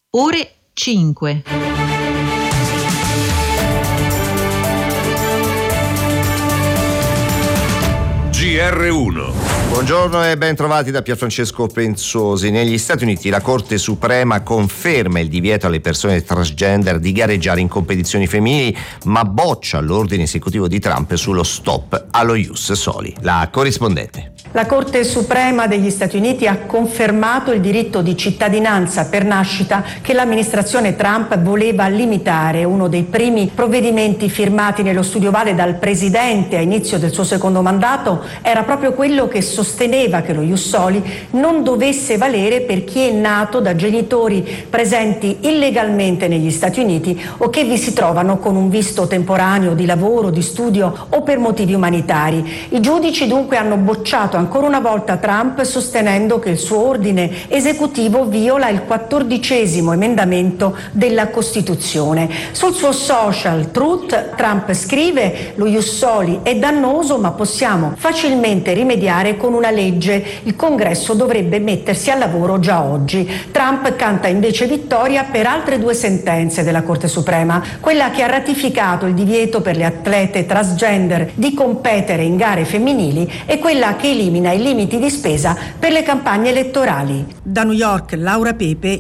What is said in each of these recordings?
ore 5. GR1. Buongiorno e ben trovati da Pierfrancesco Penzosi. Negli Stati Uniti la Corte Suprema conferma il divieto alle persone transgender di gareggiare in competizioni femminili, ma boccia l'ordine esecutivo di Trump sullo stop allo ius soli. La corrispondente. La Corte Suprema degli Stati Uniti ha confermato il diritto di cittadinanza per nascita che l'amministrazione Trump voleva limitare. Uno dei primi provvedimenti firmati nello studio Vale dal presidente a inizio del suo secondo mandato era proprio quello che sosteneva che lo ius soli non dovesse valere per chi è nato da genitori presenti illegalmente negli Stati Uniti o che vi si trovano con un visto temporaneo di lavoro, di studio o per motivi umanitari. I giudici dunque hanno bocciato ancora una volta Trump, sostenendo che il suo ordine esecutivo viola il 14° emendamento della Costituzione. Sul suo social Truth Trump scrive: lo ius soli è dannoso, ma possiamo facilmente rimediare con una legge. Il Congresso dovrebbe mettersi al lavoro già oggi. Trump canta invece vittoria per altre 2 sentenze della Corte Suprema, quella che ha ratificato il divieto per le atlete transgender di competere in gare femminili e quella che elimina i limiti di spesa per le campagne elettorali. Da New York, Laura Pepe,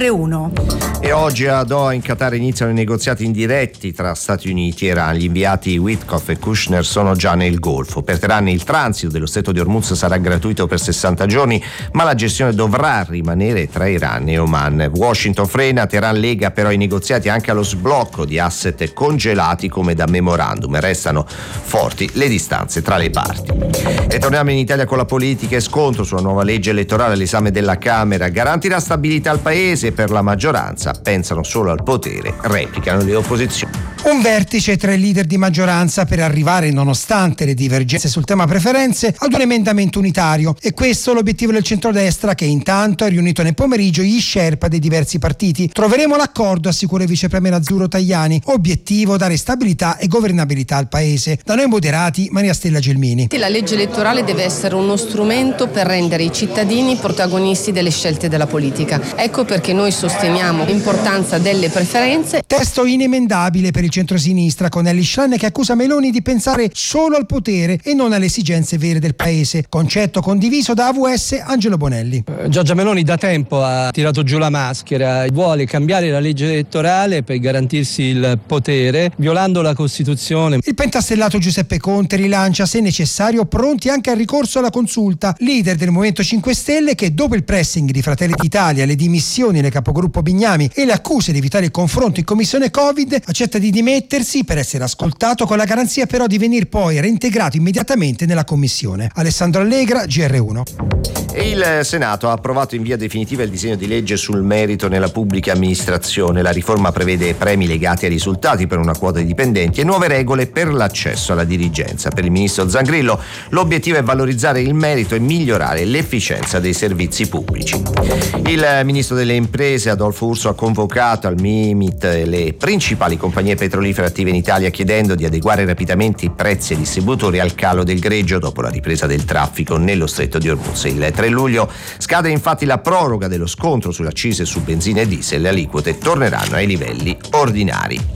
GR1. E oggi a Doha in Qatar iniziano i negoziati indiretti tra Stati Uniti e Iran. Gli inviati Witkoff e Kushner sono già nel Golfo. Per Teheran il transito dello stretto di Hormuz sarà gratuito per 60 giorni, ma la gestione dovrà rimanere tra Iran e Oman. Washington frena, Teheran lega però i negoziati anche allo sblocco di asset congelati come da memorandum. Restano forti le distanze tra le parti. E torniamo in Italia con la politica e scontro sulla nuova legge elettorale all'esame della Camera. Garantirà stabilità al paese? Per la maggioranza pensano solo al potere, replicano le opposizioni. Un vertice tra i leader di maggioranza per arrivare, nonostante le divergenze sul tema preferenze, ad un emendamento unitario. E questo è l'obiettivo del centrodestra, che intanto ha riunito nel pomeriggio gli sherpa dei diversi partiti. Troveremo l'accordo, assicura il vice premier Azzurro Tajani. Obiettivo: dare stabilità e governabilità al paese. Da noi moderati, Maria Stella Gelmini. La legge elettorale deve essere uno strumento per rendere i cittadini protagonisti delle scelte della politica. Ecco perché noi sosteniamo l'importanza delle preferenze. Testo inemendabile per il centrosinistra, con Elly Schlein che accusa Meloni di pensare solo al potere e non alle esigenze vere del paese. Concetto condiviso da AVS Angelo Bonelli. Giorgia Meloni da tempo ha tirato giù la maschera, vuole cambiare la legge elettorale per garantirsi il potere, violando la Costituzione. Il pentastellato Giuseppe Conte rilancia, se necessario, pronti anche al ricorso alla consulta. Leader del Movimento 5 Stelle che, dopo il pressing di Fratelli d'Italia, le dimissioni del capogruppo Bignami e le accuse di evitare il confronto in commissione Covid, accetta di dimettersi per essere ascoltato, con la garanzia però di venir poi reintegrato immediatamente nella commissione. Alessandro Allegra, GR1. E il Senato ha approvato in via definitiva il disegno di legge sul merito nella pubblica amministrazione. La riforma prevede premi legati ai risultati per una quota di dipendenti e nuove regole per l'accesso alla dirigenza. Per il ministro Zangrillo l'obiettivo è valorizzare il merito e migliorare l'efficienza dei servizi pubblici. Il ministro delle imprese Adolfo Urso ha convocato al Mimit le principali compagnie petrolifere attive in Italia, chiedendo di adeguare rapidamente i prezzi ai distributori al calo del greggio dopo la ripresa del traffico nello stretto di Hormuz. Il 3 luglio scade infatti la proroga dello scontro sulle accise su benzina e diesel, le aliquote torneranno ai livelli ordinari.